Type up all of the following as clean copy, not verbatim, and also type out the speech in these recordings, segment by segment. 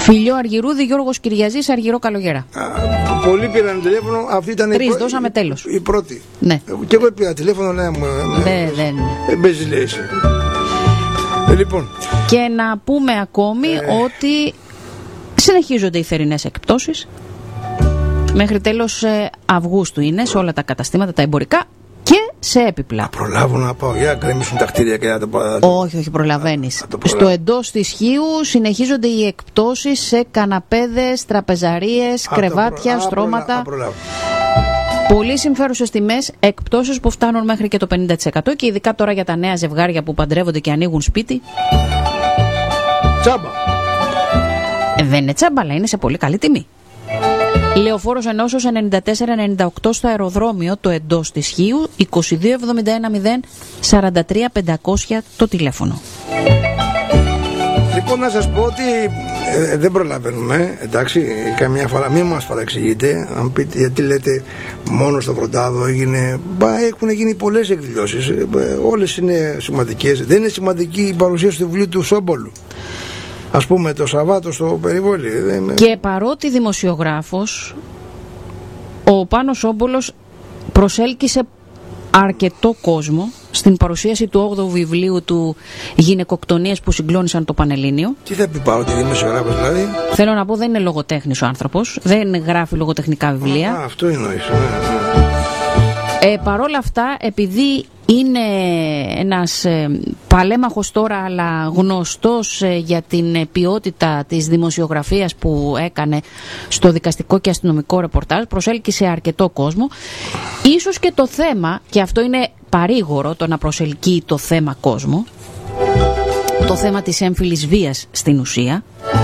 Φιλιό Αργυρούδη, Γιώργος Κυριαζής, Αργυρό Καλογέρα. Πολλοί πήραν τηλέφωνο, αυτή ήταν 3 δώσαμε τέλος. Η πρώτη. Ναι. Και εγώ πήρα τηλέφωνο, ναι, δεν παίζει λέει. Λοιπόν. Και να πούμε ακόμη ότι συνεχίζονται οι θερινές εκπτώσεις. Μέχρι τέλος Αυγούστου είναι σε όλα τα καταστήματα, τα εμπορικά και σε έπιπλα. Να προλάβω να πάω για να κρεμίσουν τα κτίρια και να το Όχι, προλαβαίνεις. Στο εντός της Χίου συνεχίζονται οι εκπτώσεις σε καναπέδες, τραπεζαρίες, κρεβάτια, στρώματα. Πολύ συμφέρουσες τιμές, εκπτώσεις που φτάνουν μέχρι και το 50% και ειδικά τώρα για τα νέα ζευγάρια που παντρεύονται και ανοίγουν σπίτι. Τσάμπα. Δεν είναι τσάμπα, αλλά είναι σε πολύ καλή τιμή. Λεωφόρος Ενώσεως 94-98 στο αεροδρόμιο, το εντός της Χίου, 2271-043-500 το τηλέφωνο. Λοιπόν, να σας πω ότι δεν προλαβαίνουμε, εντάξει, καμιά φορά μην μας παραξηγείτε, αν πείτε γιατί λέτε μόνο στο Βροντάδο έγινε, έχουν γίνει πολλές εκδηλώσεις, όλες είναι σημαντικές. Δεν είναι σημαντική η παρουσίαση του βιβλίου του Σόμπολου, ας πούμε το Σαββάτο στο Περιβόλι. Και παρότι δημοσιογράφος, ο Πάνος Σόμπολος προσέλκυσε αρκετό κόσμο στην παρουσίαση του 8ου βιβλίου του «Γυναικοκτονίες που συγκλώνησαν το Πανελλήνιο». Τι θα πει πάω, ότι δημοσιογράφος δηλαδή? Θέλω να πω, δεν είναι λογοτέχνης ο άνθρωπος, δεν γράφει λογοτεχνικά βιβλία. Αυτό εννοείς. Παρόλα αυτά, επειδή είναι ένας παλέμαχος τώρα αλλά γνωστός για την ποιότητα της δημοσιογραφίας που έκανε στο δικαστικό και αστυνομικό ρεπορτάζ, προσέλκυσε αρκετό κόσμο. Ίσως και το θέμα, και αυτό είναι παρήγορο το να προσελκύει το θέμα κόσμο, το θέμα της έμφυλης βίας στην ουσία.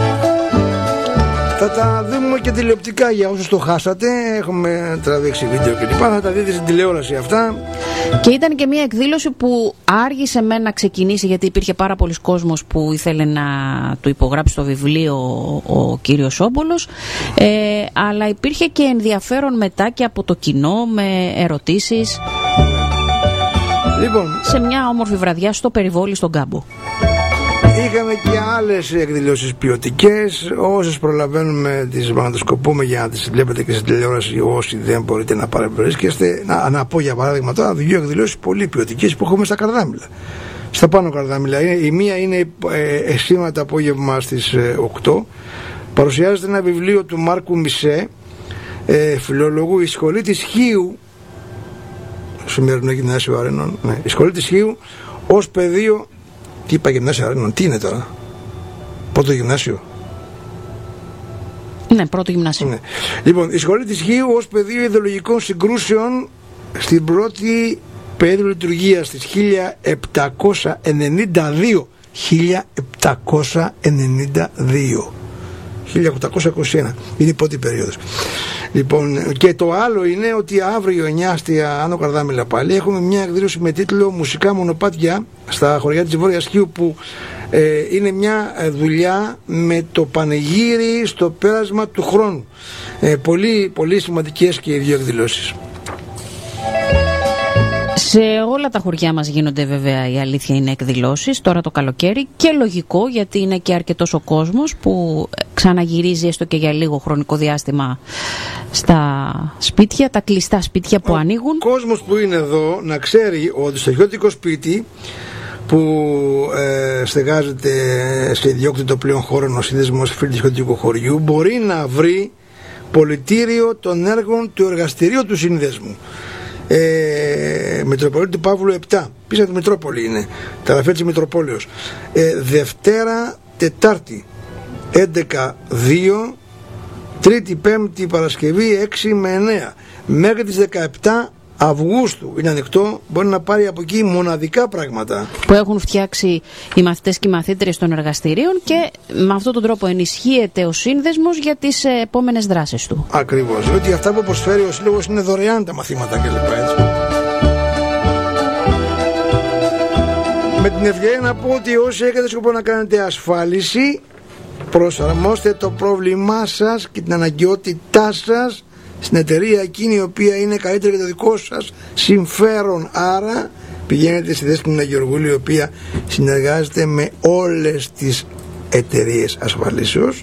Θα τα δούμε και τηλεοπτικά για όσους το χάσατε. Έχουμε τραβήξει βίντεο κλπ. Θα τα δείτε στην τηλεόραση αυτά. Και ήταν και μια εκδήλωση που άργησε να ξεκινήσει, γιατί υπήρχε πάρα πολλοί κόσμος που ήθελε να του υπογράψει το βιβλίο ο κύριος Σόμπολος, αλλά υπήρχε και ενδιαφέρον μετά και από το κοινό με ερωτήσεις. Λοιπόν, σε μια όμορφη βραδιά στο Περιβόλι στον Κάμπο. Είχαμε και άλλες εκδηλώσεις ποιοτικές. Όσες προλαβαίνουμε τις μαγνητοσκοπούμε για να τις βλέπετε και στην τηλεόραση. Όσοι δεν μπορείτε να παρευρίσκεστε, να πω για παράδειγμα τώρα 2 εκδηλώσεις πολύ ποιοτικές που έχουμε στα Καρδάμιλα. Στα πάνω Καρδάμιλα. Η μία είναι σήμερα το απόγευμα στις 8. Παρουσιάζεται ένα βιβλίο του Μάρκου Μισέ, φιλολογού, «Η σχολή της Χίου», σημερινό γυμνάσιο Αρενών. Ναι. «Η σχολή της Χίου ως πεδίο». Τι είπα, γυμνάσιο Αρένων, τι είναι τώρα? Πρώτο γυμνάσιο. Ναι, πρώτο γυμνάσιο. Ναι. Λοιπόν, η σχολή της Χίου ως πεδίο ιδεολογικών συγκρούσεων στην πρώτη περίοδο λειτουργίας της 1792. 1821 είναι η πρώτη περίοδος. Λοιπόν, και το άλλο είναι ότι αύριο 9 στη Άνω Καρδάμιλα πάλι έχουμε μια εκδήλωση με τίτλο «Μουσικά μονοπάτια» στα χωριά της Βόρειας Χίου, που είναι μια δουλειά με το πανηγύρι στο πέρασμα του χρόνου. Πολύ, πολύ σημαντικές και οι 2 εκδηλώσεις. Σε όλα τα χωριά μας γίνονται, βέβαια, η αλήθεια είναι, εκδηλώσεις τώρα το καλοκαίρι, και λογικό, γιατί είναι και αρκετός ο κόσμος που ξαναγυρίζει έστω και για λίγο χρονικό διάστημα στα σπίτια, τα κλειστά σπίτια που ανοίγουν. Ο κόσμος που είναι εδώ να ξέρει ότι στο χιώτικο σπίτι που στεγάζεται σε ιδιόκτητο πλέον χώρο ο Σύνδεσμος Φίλων Χιώτικου Χωριού μπορεί να βρει πολιτήριο των έργων του εργαστηρίου του Σύνδεσμου. Μητροπολίτη Παύλου 7, πίσω από τη Μητρόπολη είναι, τα γραφεία της Μητροπόλεως. Δευτέρα, Τετάρτη 11-2, Τρίτη, Πέμπτη, Παρασκευή 6 με 9. Μέχρι τις 17 Αυγούστου είναι ανοιχτό, μπορεί να πάρει από εκεί μοναδικά πράγματα που έχουν φτιάξει οι μαθητές και οι μαθήτριες των εργαστηρίων, και με αυτόν τον τρόπο ενισχύεται ο σύνδεσμος για τις επόμενες δράσεις του. Ακριβώς, ότι αυτά που προσφέρει ο σύλλογος είναι δωρεάν, τα μαθήματα κλπ. Με την ευκαιρία να πω ότι όσοι έχετε σκοπό να κάνετε ασφάλιση, προσαρμόστε το πρόβλημά σας και την αναγκαιότητά σας στην εταιρεία εκείνη η οποία είναι καλύτερη για το δικό σας συμφέρον. Άρα πηγαίνετε στη Δέσποινα Γεωργούλη, η οποία συνεργάζεται με όλες τις εταιρείες ασφαλίσεως.